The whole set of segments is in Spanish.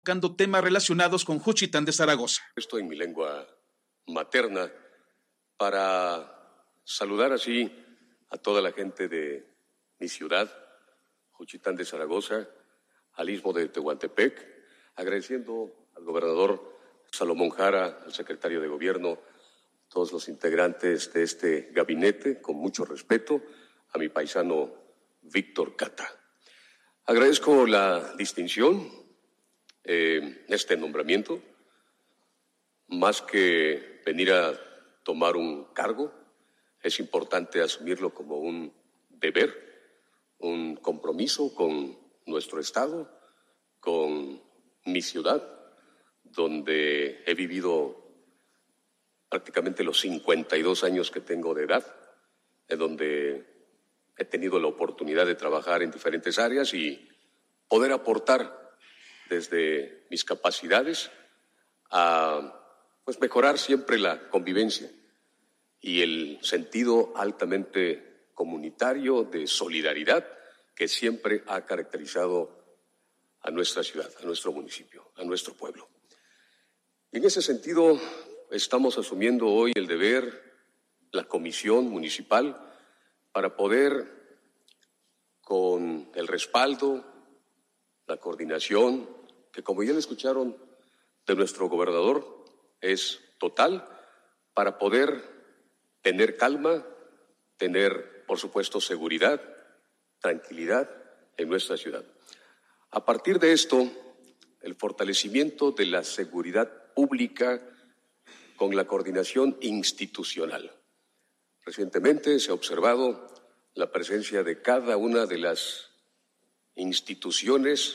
tocando temas relacionados con Juchitán de Zaragoza. Esto en mi lengua materna para saludar así a toda la gente de mi ciudad, Juchitán de Zaragoza, al istmo de Tehuantepec, agradeciendo al gobernador Salomón Jara, al secretario de Gobierno, todos los integrantes de este gabinete, con mucho respeto, a mi paisano Víctor Cata. Agradezco la distinción, este nombramiento, más que venir a tomar un cargo, es importante asumirlo como un deber, un compromiso con nuestro Estado, con mi ciudad, donde he vivido prácticamente los 52 años que tengo de edad, en donde he tenido la oportunidad de trabajar en diferentes áreas y poder aportar desde mis capacidades a mejorar siempre la convivencia y el sentido altamente comunitario de solidaridad que siempre ha caracterizado a nuestra ciudad, a nuestro municipio, a nuestro pueblo. Y en ese sentido, estamos asumiendo hoy el deber, la comisión municipal, para poder, con el respaldo, la coordinación, que como ya lo escucharon de nuestro gobernador, es total, para poder tener calma, tener, por supuesto, seguridad, tranquilidad en nuestra ciudad. A partir de esto, el fortalecimiento de la seguridad pública con la coordinación institucional. Recientemente se ha observado la presencia de cada una de las instituciones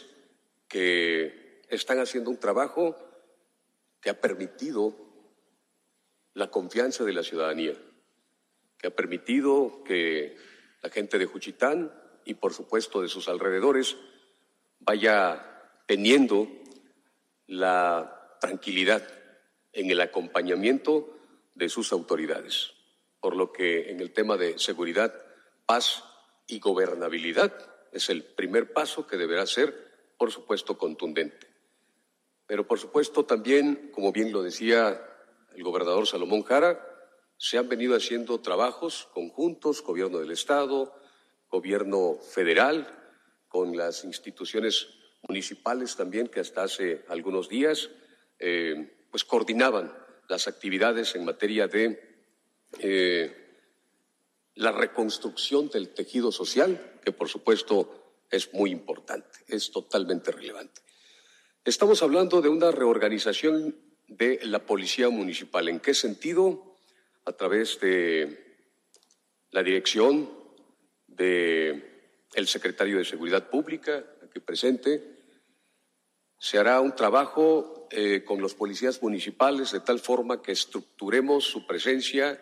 que están haciendo un trabajo que ha permitido la confianza de la ciudadanía, que ha permitido que la gente de Juchitán y, por supuesto, de sus alrededores vaya teniendo la tranquilidad en el acompañamiento de sus autoridades. Por lo que en el tema de seguridad, paz y gobernabilidad es el primer paso que deberá ser, por supuesto, contundente. Pero, por supuesto, también, como bien lo decía el gobernador Salomón Jara, se han venido haciendo trabajos conjuntos, gobierno del Estado, gobierno federal, con las instituciones municipales también, que hasta hace algunos días coordinaban las actividades en materia de la reconstrucción del tejido social, que por supuesto es muy importante, es totalmente relevante. Estamos hablando de una reorganización de la Policía Municipal. ¿En qué sentido? A través de la dirección del secretario de Seguridad Pública, aquí presente, se hará un trabajo con los policías municipales de tal forma que estructuremos su presencia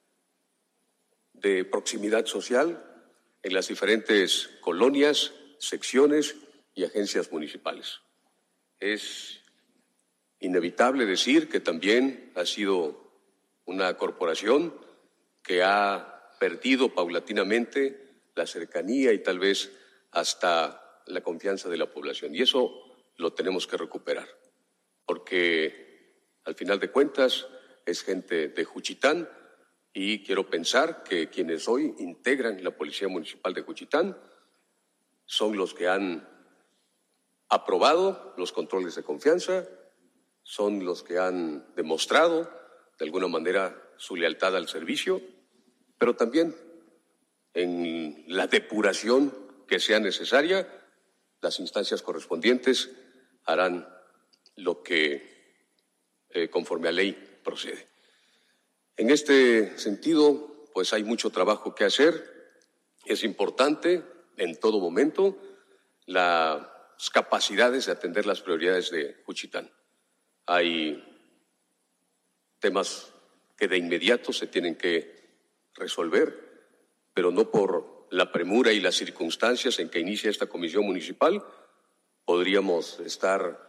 de proximidad social en las diferentes colonias, secciones y agencias municipales. Es inevitable decir que también ha sido una corporación que ha perdido paulatinamente la cercanía y tal vez hasta la confianza de la población. Y eso lo tenemos que recuperar, porque al final de cuentas es gente de Juchitán y quiero pensar que quienes hoy integran la Policía Municipal de Juchitán son los que han aprobado los controles de confianza, son los que han demostrado de alguna manera su lealtad al servicio, pero también en la depuración que sea necesaria, las instancias correspondientes harán lo que conforme a ley procede. En este sentido, pues hay mucho trabajo que hacer. Es importante en todo momento las capacidades de atender las prioridades de Juchitán. Hay temas que de inmediato se tienen que resolver, pero no por la premura y las circunstancias en que inicia esta comisión municipal podríamos estar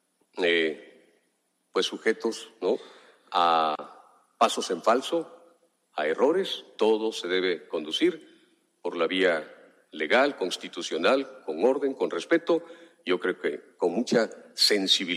sujetos, ¿no?, a pasos en falso, a errores. Todo se debe conducir por la vía legal, constitucional, con orden, con respeto. Yo creo que con mucha sensibilidad